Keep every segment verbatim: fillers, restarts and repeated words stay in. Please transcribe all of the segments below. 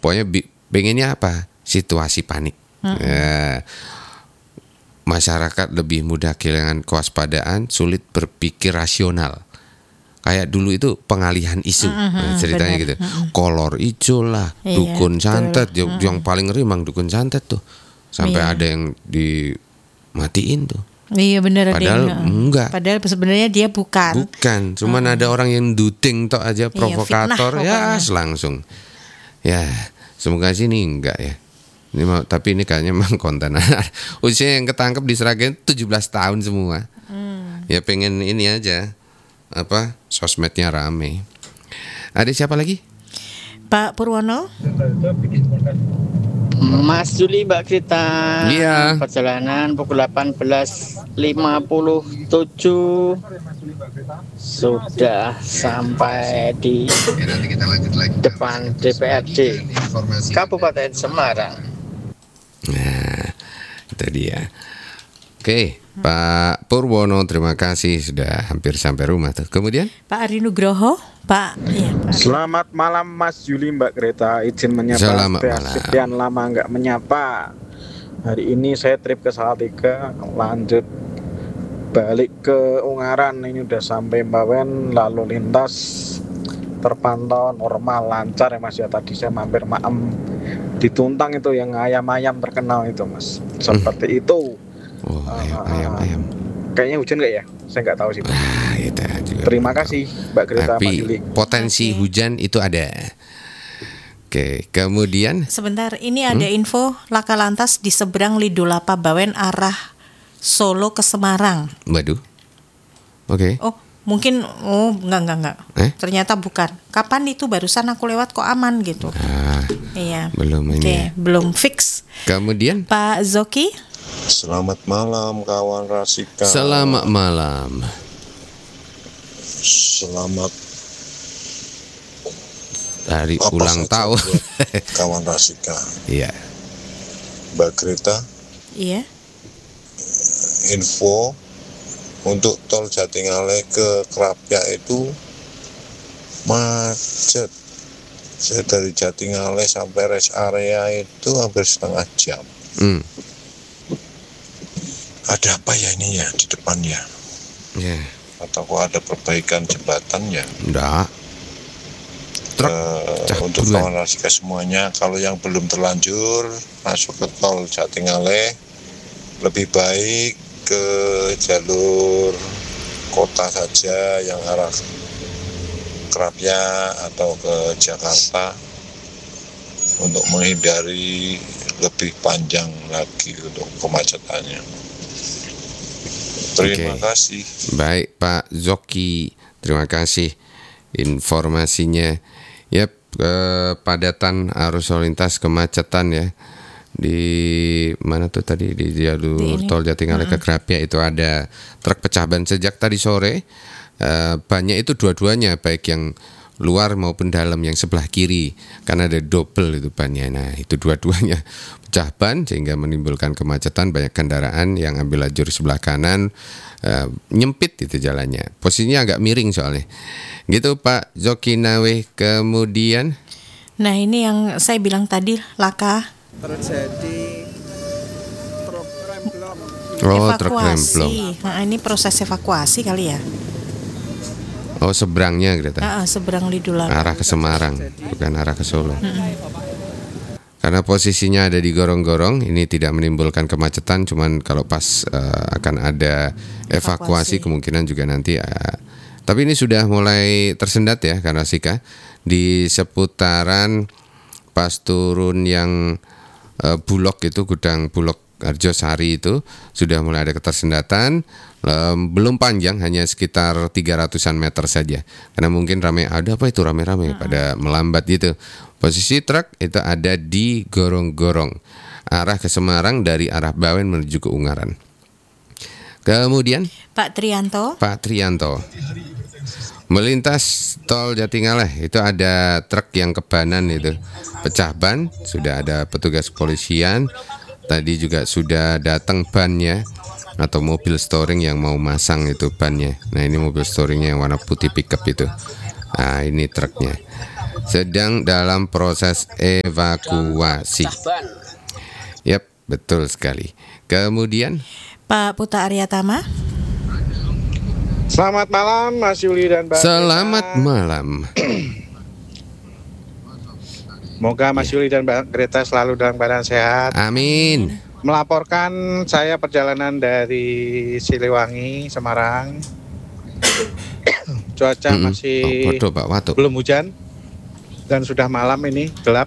Pokoknya bi- pengennya apa? Situasi panik. Hmm. Ya, masyarakat lebih mudah kehilangan kewaspadaan, sulit berpikir rasional. Kayak dulu itu pengalihan isu, mm-hmm, nah, ceritanya bener. Gitu. Mm-hmm. Kolor ijo lah, iya, dukun santet, mm-hmm. yang paling ngeri emang dukun santet tuh, sampai iya. ada yang dimatiin tuh. Iya benar. Padahal ada yang, enggak. Padahal sebenarnya dia bukan. Bukan, cuman hmm. ada orang yang duding tok aja, provokator, iya, ya langsung. Ya, semoga sini enggak ya. Ini mau, tapi ini kayaknya memang konten. Usia yang ketangkep di Sragen tujuh belas tahun semua. Hmm. Ya pengen ini aja. Apa? Sosmednya rame. Ada siapa lagi? Pak Purwono. Mas Juli, Mbak Grita. Iya. Perjalanan pukul delapan belas lima puluh tujuh sudah sampai di depan D P R D Kabupaten Semarang. Nah, itu dia. Oke, Pak Purwono, terima kasih sudah hampir sampai rumah tuh. Kemudian Pak Ari Nugroho, Pak. Ya, Pak. Selamat malam Mas Juli, Mbak Greta. Izin menyapa. Selamat malam. Sekian lama nggak menyapa. Hari ini saya trip ke Salatiga, lanjut balik ke Ungaran. Ini udah sampai Bawen, lalu lintas terpantau normal, lancar ya Mas ya. Tadi saya mampir maem di Tuntang itu yang ayam-ayam terkenal itu Mas. Seperti hmm. itu. Oh, ayam, ayam, ayam. Kayaknya hujan nggak ya? Saya nggak tahu sih. Ah, itu juga. Terima kasih, Mbak Greta. Tapi potensi okay. hujan itu ada. Oke, kemudian. Sebentar, ini hmm? ada info laka lantas di seberang Lidulapa Bawen arah Solo ke Semarang. Waduh. Oke. Okay. Oh, mungkin oh enggak enggak enggak. Eh? Ternyata bukan. Kapan itu barusan aku lewat kok aman gitu. Ah, iya. Belum ini. Okay, belum fix. Kemudian Pak Zoki. Selamat malam kawan Rasika. Selamat malam. Selamat hari ulang tahun kawan Rasika. Iya. Mbak Greta. Iya. Info untuk tol Jatingaleh ke Krapyak itu macet. Saya dari Jatingaleh sampai rest area itu hampir setengah jam. Hmm. Ada apa ya ini ya di depan ya? Ya. Yeah. Atau kok ada perbaikan jembatan ya? Enggak. Truk uh, untuk kawan Rasika semuanya, kalau yang belum terlanjur masuk ke tol Jatingaleh, lebih baik ke jalur kota saja yang arah Krapyak atau ke Jakarta untuk menghindari lebih panjang lagi untuk kemacetannya. Terima okay. kasih. Baik Pak Zoki, terima kasih informasinya. Yap, kepadatan arus lalu lintas, kemacetan ya di mana tuh tadi di jalur tol Jatingaleh ke Krapyak itu ada truk pecah ban sejak tadi sore. Uh, banyak itu dua-duanya, baik yang luar maupun dalam, yang sebelah kiri karena ada double itu bannya. Nah itu dua-duanya pecah ban sehingga menimbulkan kemacetan, banyak kendaraan yang ambil lajur sebelah kanan, uh, nyempit itu jalannya, posisinya agak miring soalnya gitu Pak Zoki Nawe. Kemudian nah ini yang saya bilang tadi laka terjadi truk remblong. Oh, truk remblong. Nah, ini proses evakuasi kali ya. Oh, seberangnya Greta. Uh, seberang Lidulapa. Arah ke Semarang, bukan arah ke Solo. Mm-hmm. Karena posisinya ada di gorong-gorong, ini tidak menimbulkan kemacetan, cuman kalau pas uh, akan ada evakuasi, evakuasi kemungkinan juga nanti. Uh, tapi ini sudah mulai tersendat ya, karena Sika di seputaran pas turun yang uh, Bulog itu, gudang Bulog Arjosari itu sudah mulai ada ketersendatan. Um, belum panjang, hanya sekitar tiga ratusan meter saja. Karena mungkin ramai, ada apa itu rame-rame, uh-huh. pada melambat gitu. Posisi truk itu ada di gorong-gorong arah ke Semarang dari arah Bawen menuju ke Ungaran. Kemudian Pak Trianto. Pak Trianto melintas tol Jatingaleh itu ada truk yang kebanan itu pecah ban, sudah ada petugas kepolisian. Tadi juga sudah datang bannya atau mobil storing yang mau masang itu bannya. Nah ini mobil storingnya yang warna putih pickup itu. Nah ini truknya. sedang dalam proses evakuasi. Yap, betul sekali. Kemudian Pak Putra Aryatama. Selamat malam Mas Yuli dan Mbak selamat Greta. malam. Semoga Mas Yuli dan Mbak Greta selalu dalam keadaan sehat. Amin. Melaporkan saya perjalanan dari Siliwangi, Semarang. Cuaca Mm-mm. masih Oh, bodoh, Pak Watu. belum hujan dan sudah malam ini gelap.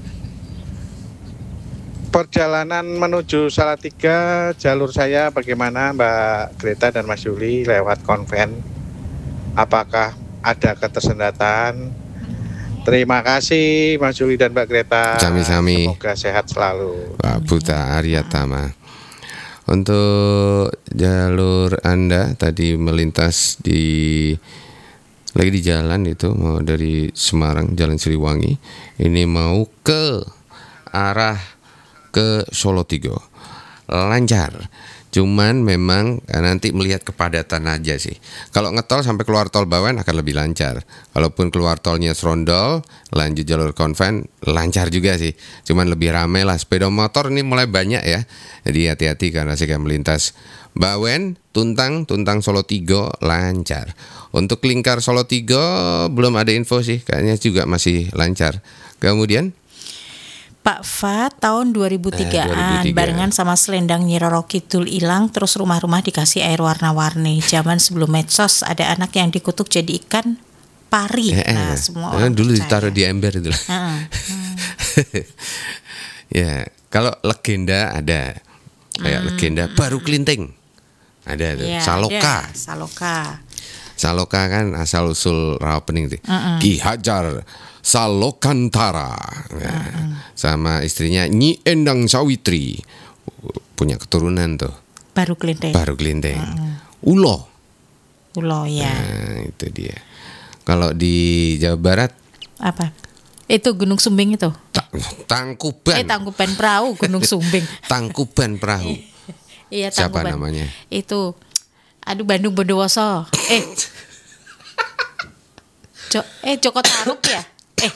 Perjalanan menuju Salatiga, jalur saya bagaimana Mbak Greta dan Mas Yuli lewat konven? Apakah ada ketersendatan? Terima kasih Mas Yuli dan Mbak Greta. Sami-sami. Semoga sehat selalu. Pak Putra Aryatama. Untuk jalur Anda tadi melintas di lagi di jalan itu mau dari Semarang Jalan Siliwangi, ini mau ke arah ke Solo Tigo. Lancar. Cuman memang nanti melihat kepadatan aja sih. Kalau ngetol sampai keluar tol Bawen akan lebih lancar. Kalaupun keluar tolnya Serondol, lanjut jalur konven, lancar juga sih. Cuman lebih ramai lah. Sepeda motor ini mulai banyak ya. Jadi hati-hati karena saya melintas Bawen, Tuntang, Tuntang Solo Tigo lancar. Untuk lingkar Solo Tigo belum ada info sih. Kayaknya juga masih lancar. Kemudian Pak Fa tahun dua ribu tigaan Eh, dua ribu tiga. barengan sama selendang Nyi Roro Kidul hilang, terus rumah-rumah dikasih air warna-warni. Zaman sebelum medsos ada anak yang dikutuk jadi ikan pari. Eh, eh. Nah, semua Eh, orang dulu percaya. ditaruh di ember itu lah. Heeh. Ya, kalau legenda ada. Kayak legenda Baru Kelinting. Ada tuh. Iya, Saloka. ada. Saloka. Saloka kan asal usul Rawapening tuh. Ki Hajar Salokantara. Nah, sama istrinya Nyi Endang Sawitri. Punya keturunan tuh. Baru Kelinting. Baru Kelinting. Ulo. Ulo ya. Nah, itu dia. Kalau di Jawa Barat Apa? Itu Gunung Sumbing itu. Ta- Tangkuban. Eh Tangkuban Perahu Gunung Sumbing. Tangkuban Perahu. Iya Siapa Tangkuban. namanya? Itu. Aduh Bandung Bondowoso. Eh. Jo, eh Joko Taruk ya? Eh.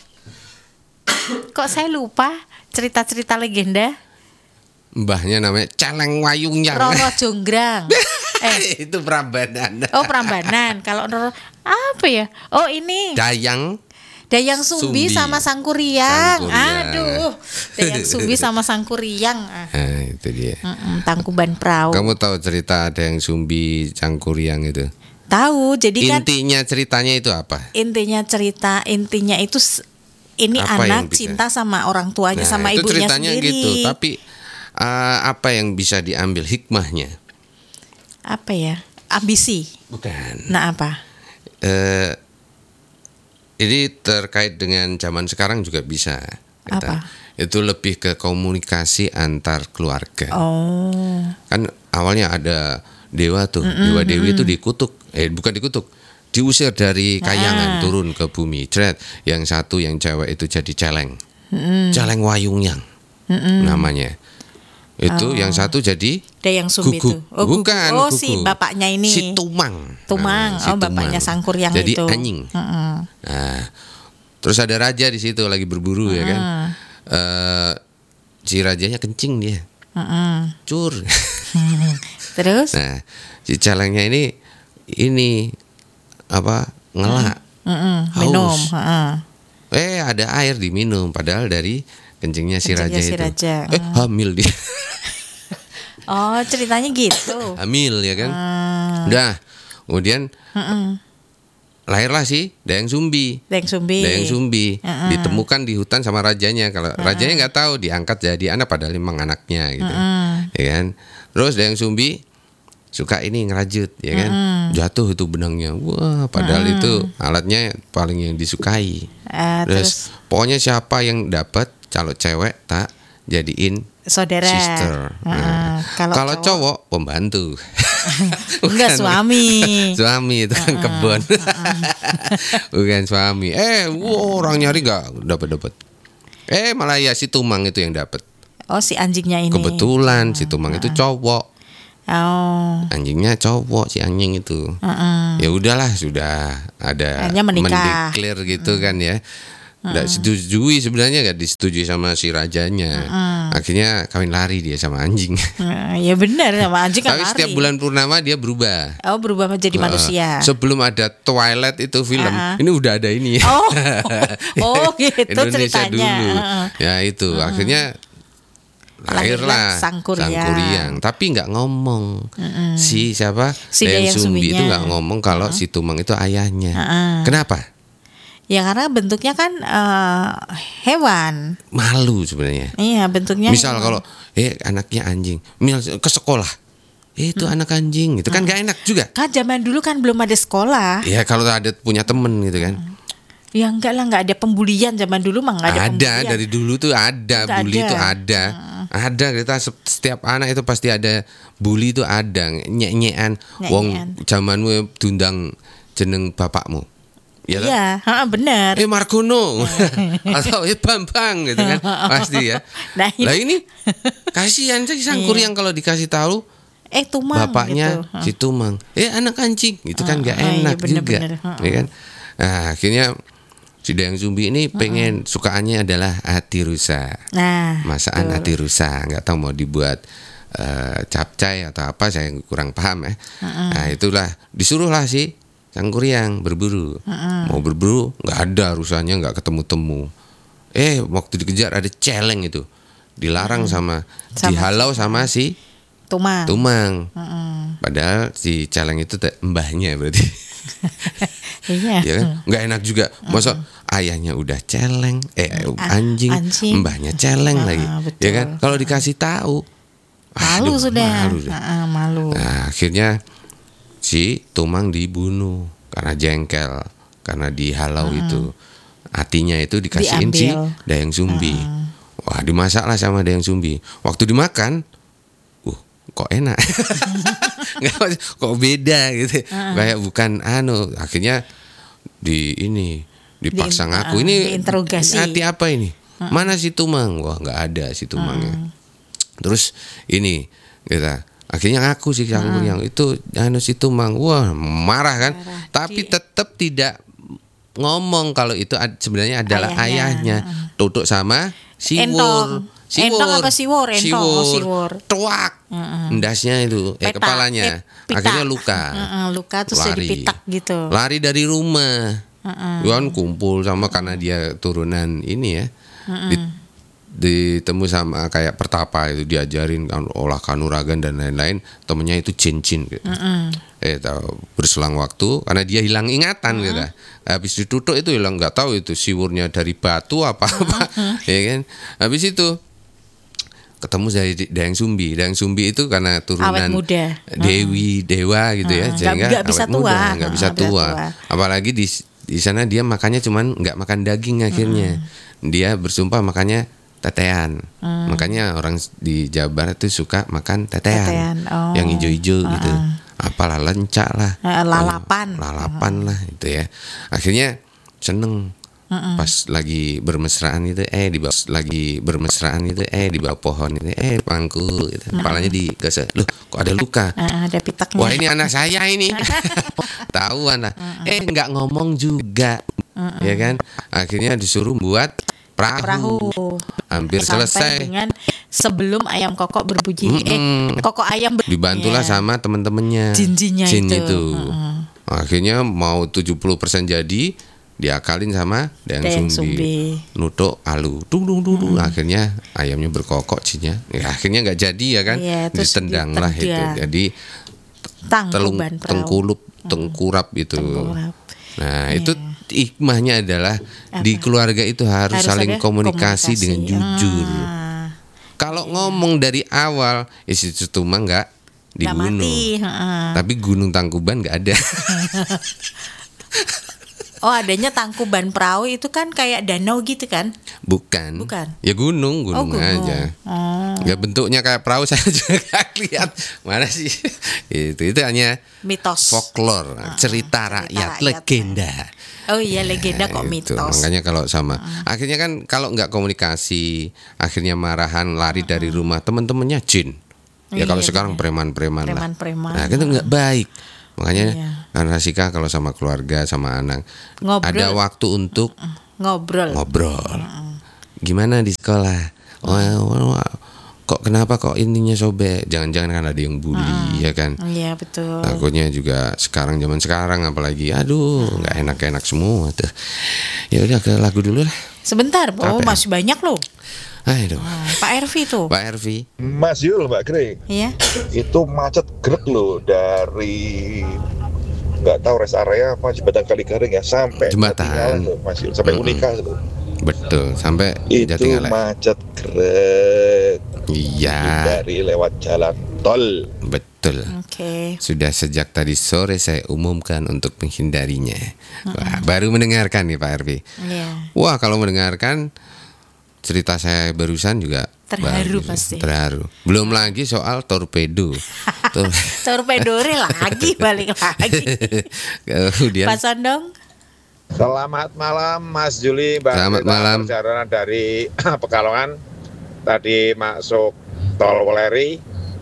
Kok saya lupa cerita-cerita legenda? Mbahnya namanya Celeng Wayungyang. Roro Jonggrang. Eh, Itu Prambanan. oh Prambanan. Kalau Roro apa ya? Oh ini Dayang Dayang Sumbi, Sumbi. sama Sangkuriang. Sangkuriang. Aduh. Dayang Sumbi sama Sangkuriang. Ah. Nah, itu dia. Mm-mm, Tangkuban Perahu. Kamu tahu cerita ada yang Sumbi Cangkuriang itu? Tahu, jadi kan Intinya ceritanya itu apa? intinya cerita intinya itu s- ini Apa yang anak bisa? cinta sama orang tuanya Nah, sama itu ibunya ceritanya sendiri. gitu. Tapi uh, apa yang bisa diambil hikmahnya? Apa ya? Ambisi. Bukan. Nah, apa? Eh, ini terkait dengan zaman sekarang juga bisa. Gitu. Apa? Itu lebih ke komunikasi antar keluarga. Oh. Kan awalnya ada dewa tuh, dewa dewi itu dikutuk, eh bukan dikutuk, diusir dari kayangan turun ke bumi. Cret, yang satu yang cewek itu jadi celeng, celeng wayungyang namanya. Itu yang satu jadi Dayang Sumbi guguk. itu. Oh, guguk. Bukan Oh, guguk. si bapaknya ini. Si Tumang. Tumang. Nah, si Oh, bapaknya Tumang. Sangkuriang jadi itu. anjing. Mm-mm. Nah, terus ada raja di situ lagi berburu ya kan. Eh, si rajanya kencing dia, Mm-mm. cur. Terus? Nah, si celengnya ini ini apa ngelak, Mm-mm. haus. Minum. Heeh. Eh ada air diminum, padahal dari kencingnya si Kencingnya raja si itu. raja. Eh hamil dia, Oh, ceritanya gitu. hamil ya kan. Udah, kemudian lahirlah si Dayang Sumbi. Dayang Sumbi. Dayang Sumbi ditemukan di hutan sama rajanya. Kalau rajanya nggak tahu, diangkat jadi anak padahal memang anaknya gitu, ya kan. Terus Dayang Sumbi suka ini ngerajut, ya kan. Jatuh itu benangnya, wah padahal itu alatnya paling yang disukai. Eh, Terus, terus pokoknya siapa yang dapat kalau cewek tak jadiin saudara. sister. Nah, Heeh. Kalau kalau cowok- cowok pembantu. Enggak, suami. Suami itu kan kebon. Bukan suami. Eh, wow, orang nyari nggak dapat dapat. Eh malah ya si Tumang itu yang dapat. Oh, si anjingnya ini. Kebetulan si Tumang itu cowok. Oh. Anjingnya cowok si anjing itu. Mm-mm. Ya udahlah, sudah ada Akhirnya menikah. mendeklar gitu kan ya. Nggak setujui sebenarnya, nggak disetujui sama si rajanya. Akhirnya kawin lari dia sama anjing. Nah, ya benar, sama anjing kan Tapi lari. setiap bulan purnama dia berubah. Oh, berubah menjadi manusia. Sebelum ada Twilight itu film, Uh-uh. ini udah ada ini. Oh, oh gitu Indonesia ceritanya. dulu. Uh-uh. Ya itu akhirnya lahirlah Lahirlah Sang Kuryang. Sang Kuryang. Tapi nggak ngomong si siapa Si Dayang Dayang Sumbi itu Sumbinya. nggak ngomong kalau si Tumang itu ayahnya. Uh-uh. Kenapa? Ya karena bentuknya kan eh, hewan. Malu sebenarnya. Iya, bentuknya. Misal hewan. kalau eh anaknya anjing, misal ke sekolah, eh itu anak anjing, itu kan nggak enak juga. Kan zaman dulu kan belum ada sekolah. Ya kalau ada punya temen gitu kan. Ya enggak lah, enggak ada pembulian zaman dulu mah enggak ada, Ada, pembulian. dari dulu tuh ada Nggak bully ada. itu ada. Ada kita se- setiap anak itu pasti ada bully itu ada nyek-nyekan. Wong zamanmu tundang jeneng bapakmu. Ya toh? Iya, heeh, benar. Eh Margono atau eh Bambang gitu kan pasti ya. Nah, ini- Lah ini kasihan sih Sang Kuryang kalau dikasih tahu Eh Tumang bapaknya gitu. si Tumang. Eh anak anjing itu kan nggak Ah, ah, iya, enak bener, juga, bener. Ah, ya kan? Nah, akhirnya si Dayang Sumbi ini pengen sukaannya adalah hati rusa. Nah, Masakan betul. hati rusa, nggak tahu mau dibuat eh, capcay atau apa, saya kurang paham ya. Nah itulah disuruhlah si Sang Kuryang berburu. Mau berburu nggak ada rusanya, nggak ketemu-temu. Eh waktu dikejar ada celeng itu, dilarang sama, Sama dihalau sama si Tumang. Tumang. Padahal si celeng itu te- mbahnya berarti. Iya. Ya kan? Nggak enak juga. Masa ayahnya udah celeng, eh anjing, anjing. mbahnya celeng Ah, lagi. betul. Ya kan? Kalau dikasih tahu Malu aduh, sudah. malu deh. Heeh, malu. Nah, akhirnya si Tumang dibunuh karena jengkel, karena dihalau itu. Hatinya itu dikasihin si Diambil. Dayang Sumbi. Wah, dimasaklah sama Dayang Sumbi. Waktu dimakan, uh, kok enak. Nggak, kok beda gitu. Kayak bukan anu. Akhirnya di ini dipaksa Di- ngaku. uh, Ini diinterogasi. hati apa ini? Mana si Tumang? Wah, nggak ada si Tumangnya. Terus ini kita akhirnya ngaku sih Sang Kuryang itu anu si Tumang. Wah, marah kan? Tapi tetap tidak ngomong kalau itu ad- sebenarnya adalah Ayahnya. ayahnya. Tutuk sama siwur. Entong. Entong apa siwur? Entong, oh, siwur. Tuak. Endasnya itu, eh Petak, kepalanya. eh, pitak. Akhirnya luka. Heeh, luka terus jadi pitak gitu. Lari dari rumah. Kan kumpul sama karena dia turunan ini ya. Di- ditemu sama kayak pertapa itu, diajarin kan olah kanuragan dan lain-lain, temennya itu jin-jin gitu. Eh tahu berselang waktu karena dia hilang ingatan gitu. Habis ditutup itu hilang, nggak tahu itu siwurnya dari batu apa apa. Ya kan. Habis itu ketemu dari Dayang Sumbi. Dayang Sumbi itu karena turunan Awet muda. dewi dewa gitu ya, Nggak- sehingga nggak bisa awet muda, tua. nggak bisa Nggak bisa tua. tua. Apalagi di di sana dia makannya cuman nggak makan daging akhirnya. Dia bersumpah makannya tetean. Makanya orang di Jawa Barat tuh suka makan tetean, Tetean, oh. yang hijau-hijau gitu. Apalah lencak lah, Eh, lalapan. lalapan lah itu ya. Akhirnya seneng. Pas lagi bermesraan itu eh di bawah lagi bermesraan itu eh di bawah pohon itu eh pangku gitu. Kepalanya digesek. Loh, kok ada luka? Heeh, ada pitaknya. Wah, ini anak saya ini. Tahuan lah. Eh nggak ngomong juga. Ya kan? Akhirnya disuruh buat perahu. Perahu. Hampir Sampai selesai. dengan sebelum ayam kokok berbunyi. Eh, kokok ayam ber- Dibantulah Iya. sama teman-temannya. Jin-jinnya Jin itu. itu. Akhirnya mau tujuh puluh persen jadi, diakalin sama Dayang Dayang Sumbi. Sumbi. Nutuk alu. Dung dung dung dung. Akhirnya ayamnya berkokok jinnya. Ya, akhirnya nggak jadi ya kan? Iya, terus Ditendang lah itu. ditendang. Jadi telung Tangkuban perahu. tengkulup tengkurap itu. Tengkurap. Nah, Iya. itu hikmahnya adalah di keluarga itu harus, Harus saling ada komunikasi, dengan jujur. Ah, Kalau ngomong dari awal, ya si Tumang nggak nggak dibunuh. mati. heeh. Tapi Gunung Tangkuban nggak ada. Oh, adanya Tangkuban Perahu itu kan kayak danau gitu kan? Bukan. Bukan. Ya gunung, gunung, Oh, gunung. aja. Oh. Ya bentuknya kayak perahu saya juga nggak lihat. Mana sih? itu itu hanya Mitos. folklore, cerita rakyat, rakyat. legenda. Oh iya, legenda kok Itu, mitos. makanya kalau sama, akhirnya kan kalau nggak komunikasi, akhirnya marahan, lari dari rumah, teman-temannya jin. Ya Iya, kalau sekarang iya. preman-preman lah. Preman-preman. Nah, itu nggak baik. Makanya Iya. kan Rasika kalau sama keluarga sama anak Ngobrol. ada waktu untuk Ngobrol. ngobrol. Gimana di sekolah? Oh, oh, oh, kok kenapa kok ininya sobek? Jangan-jangan kan ada yang bully ya kan? Iya betul. Takutnya juga sekarang zaman sekarang apalagi aduh nggak enak-enak semua tuh. Ya udah ke lagu dulu lah. Sebentar, oh Capek. masih banyak loh. Aduh. Nah, Pak Ervi tuh. Pak Ervi. Mas Yul, Mbak Grey, Iya. itu macet grek loh dari nggak tahu rest area apa jembatan Kaligaring ya sampai Jembatan. Jatingaleh loh, Mas Yul, sampai Mm-mm. Unika loh. Betul, sampai Itu Jatingaleh. macet grek Iya, dari lewat jalan tol. betul. Oke. Sudah sejak tadi sore saya umumkan untuk menghindarinya. Wah, baru mendengarkan nih Pak Ervi. Iya. Wah, kalau mendengarkan cerita saya barusan juga Terharu bagus. pasti. Terharu. Belum lagi soal torpedo. Tor- Torpedore lagi balik lagi. Kemudian Pak Sondong. Selamat malam Mas Juli, Mbak. Selamat Kita malam. Perjalanan dari Pekalongan tadi masuk tol Weleri.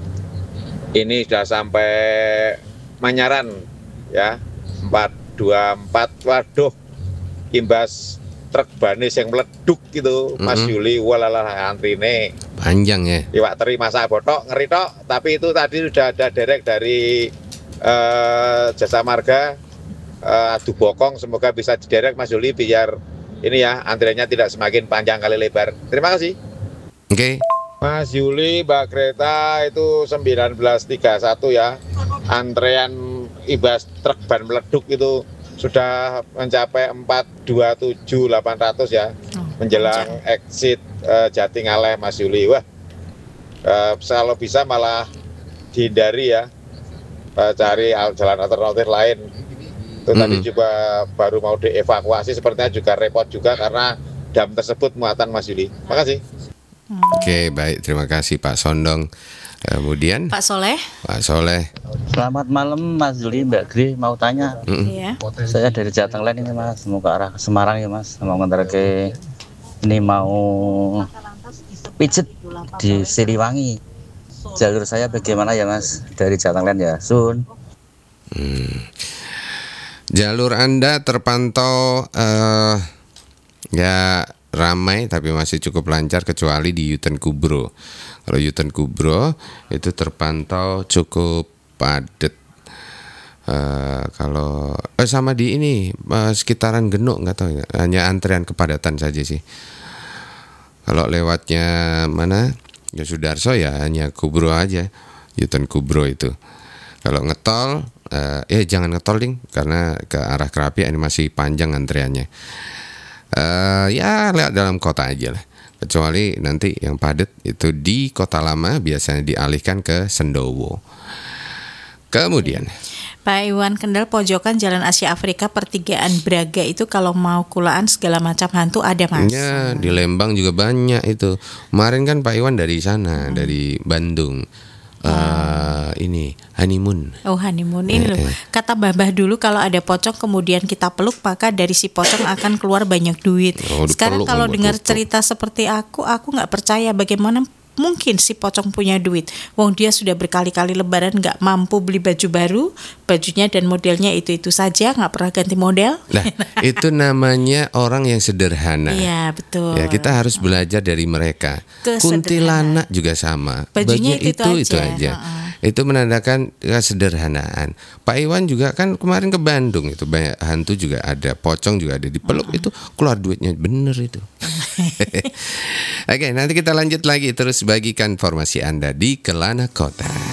Ini sudah sampai Manyaran ya. empat dua empat waduh. Imbas truk banis yang meleduk gitu, Mas Mm-mm. Juli. Walalah antrine. panjang ya. Iwak teri masak botok ngeri tok, tapi itu tadi sudah ada derek dari eh, Jasa Marga eh, adu bokong, semoga bisa diderek Mas Juli biar ini ya antriannya tidak semakin panjang kali lebar. Terima kasih. Oke. Mas Juli, Mbak Greta itu seribu sembilan ratus tiga puluh satu ya. Antrean ibas truk ban meleduk itu sudah mencapai empat dua tujuh delapan ratus ya. Oh, Menjelang exit eh, Jatingaleh Mas Juli. Wah, eh, kalau bisa malah dihindari ya, eh, cari al- jalan alternatif lain. Itu tadi Mm-mm. juga baru mau dievakuasi, sepertinya juga repot juga karena dam tersebut muatan Mas Juli. Makasih. Oke, baik. Terima kasih Pak Sondong. Kemudian Pak Soleh. Pak Soleh. Selamat malam Mas Juli, Mbak Gri, mau tanya. Mm-mm. Iya. Saya dari Jatenglen ini Mas, mau ke arah Semarang ya Mas, mau ngantar ke ini mau pijet di Siliwangi. Jalur saya bagaimana ya Mas dari Jatenglen ya, Sun. Jalur Anda terpantau eh, ya ramai tapi masih cukup lancar kecuali di Yuten Kubro. Kalau Yuten Kubro itu terpantau cukup padat. Eh, kalau eh, sama di ini eh, sekitaran Genuk nggak tahu ya, hanya antrian kepadatan saja sih. Kalau lewatnya mana ya Sudarso ya hanya Kubro aja, Yuten Kubro itu. Kalau ngetol, eh, ya jangan ngetol ding, karena ke arah Kerapi ini masih panjang antriannya. Eh, ya lewat dalam kota aja lah. Kecuali nanti yang padat itu di Kota Lama biasanya dialihkan ke Sendowo. Kemudian, Pak Iwan Kendal, pojokan Jalan Asia Afrika pertigaan Braga itu kalau mau kulaan segala macam hantu ada Mas. ya di Lembang juga banyak itu. Kemarin kan Pak Iwan dari sana, dari Bandung. Eh, ini honeymoon. Oh honeymoon ini loh. Kata Babah dulu kalau ada pocong kemudian kita peluk maka dari si pocong akan keluar banyak duit. Oh, Sekarang dipeluk, kalau membuat dengar tutup. cerita seperti aku, aku nggak percaya bagaimana mungkin si pocong punya duit. Wong dia sudah berkali-kali lebaran nggak mampu beli baju baru, bajunya dan modelnya itu-itu saja, nggak pernah ganti model. Nah, itu namanya orang yang sederhana. Iya betul. Ya, kita harus belajar dari mereka. Kesederhanaan. Kuntilanak juga sama. Bajunya itu-itu itu itu aja. aja. Heeh. Itu menandakan kesederhanaan. Pak Iwan juga kan kemarin ke Bandung itu banyak hantu juga ada, pocong juga ada, dipeluk itu keluar duitnya bener itu. Oke, nanti kita lanjut lagi terus bagikan informasi Anda di Kelana Kota.